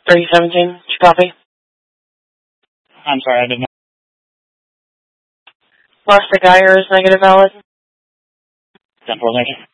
3017, did you copy? I'm sorry, I did not. Lost the guy or is negative valid? 10-4, thank you.